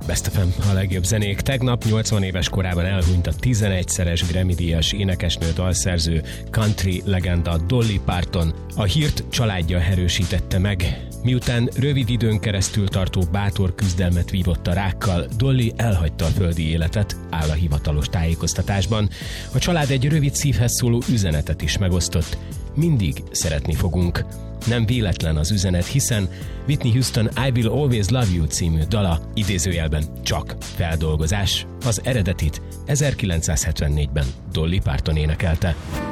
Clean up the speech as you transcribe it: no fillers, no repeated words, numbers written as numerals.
Best FM, a legjobb zenék. Tegnap 80 éves korában elhunyt a 11-szeres Grammy-díjas énekesnő, dalszerző, country legenda Dolly Parton. A hírt családja erősítette meg. Miután rövid időn keresztül tartó bátor küzdelmet vívott a rákkal, Dolly elhagyta a földi életet, áll a hivatalos tájékoztatásban. A család egy rövid szívhez szóló üzenetet is megosztott. Mindig szeretni fogunk. Nem véletlen az üzenet, hiszen Whitney Houston I Will Always Love You című dala idézőjelben csak feldolgozás. Az eredetit 1974-ben Dolly Parton énekelte.